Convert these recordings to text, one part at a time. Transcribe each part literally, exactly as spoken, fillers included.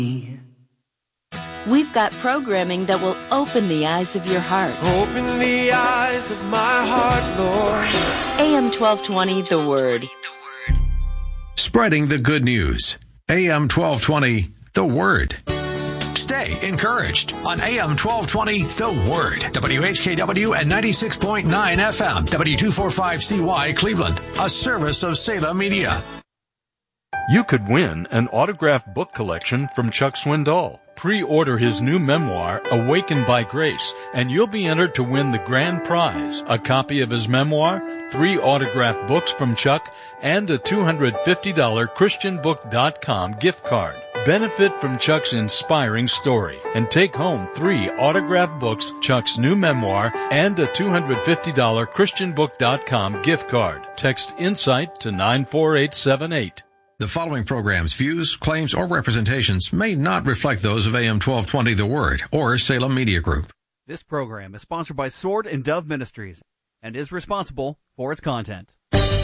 We've got programming that will open the eyes of your heart. Open the eyes of my heart, Lord. A M twelve twenty, The Word. Spreading the good news. A M twelve twenty, The Word. Stay encouraged on A M twelve twenty, The Word. W H K W and ninety-six point nine F M. W two forty-five C Y Cleveland. A service of Salem Media. You could win an autographed book collection from Chuck Swindoll. Pre-order his new memoir, Awakened by Grace, and you'll be entered to win the grand prize, a copy of his memoir, three autographed books from Chuck, and a two hundred fifty dollars Christian book dot com gift card. Benefit from Chuck's inspiring story and take home three autographed books, Chuck's new memoir, and a two hundred fifty dollars Christian book dot com gift card. Text INSIGHT to nine four eight seven eight. The following program's views, claims, or representations may not reflect those of A M twelve twenty The Word or Salem Media Group. This program is sponsored by Sword and Dove Ministries and is responsible for its content.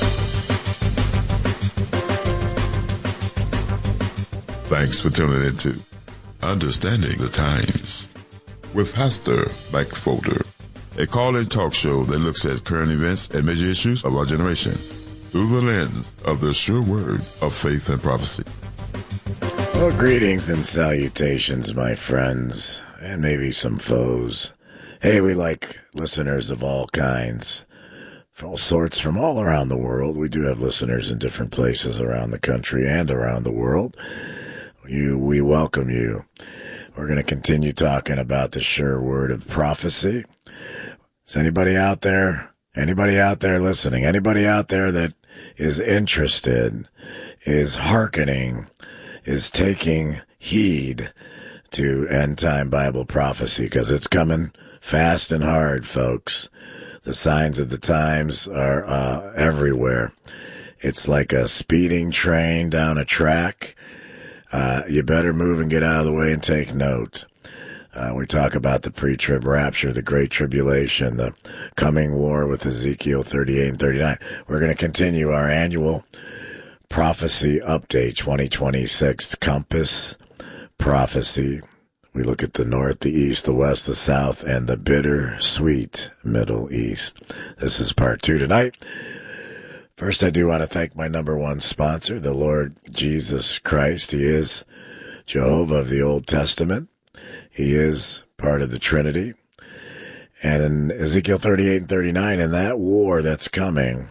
Thanks for tuning in to Understanding the Times with Pastor Mike Folder, a call-in talk show that looks at current events and major issues of our generation through the lens of the sure word of faith and prophecy. Well, greetings and salutations, my friends, and maybe some foes. Hey, we like listeners of all kinds, from all sorts, from all around the world. We do have listeners in different places around the country and around the world. You, we welcome you. We're going to continue talking about the sure word of prophecy. Is anybody out there? Anybody out there listening? Anybody out there that is interested, is hearkening, is taking heed to end-time Bible prophecy? Because it's coming fast and hard, folks. The signs of the times are uh, everywhere. It's like a speeding train down a track. Uh, you better move and get out of the way and take note. Uh, we talk about the pre-trib rapture, the great tribulation, the coming war with Ezekiel thirty-eight and thirty-nine. We're going to continue our annual prophecy update, twenty twenty-six Compass Prophecy. We look at the north, the east, the west, the south, and the bitter-sweet Middle East. This is part two tonight. First, I do want to thank my number one sponsor, the Lord Jesus Christ. He is Jehovah of the Old Testament. He is part of the Trinity. And in Ezekiel thirty-eight and thirty-nine, in that war that's coming,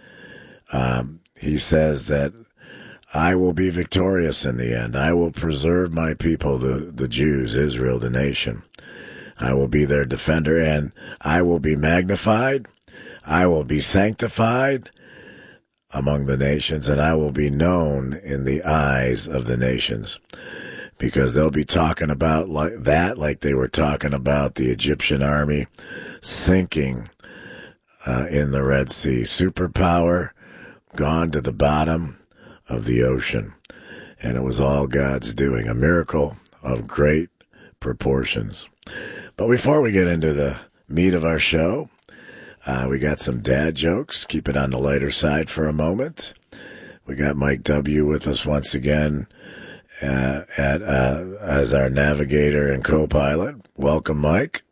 um, he says that I will be victorious in the end. I will preserve my people, the, the Jews, Israel, the nation. I will be their defender, and I will be magnified. I will be sanctified among the nations, and I will be known in the eyes of the nations. Because they'll be talking about like that, like they were talking about the Egyptian army sinking uh, in the Red Sea. Superpower gone to the bottom of the ocean. And it was all God's doing, a miracle of great proportions. But before we get into the meat of our show, uh, we got some dad jokes. Keep it on the lighter side for a moment. We got Mike W. with us once again. Uh, at uh, as our navigator and co-pilot. Welcome, Mike.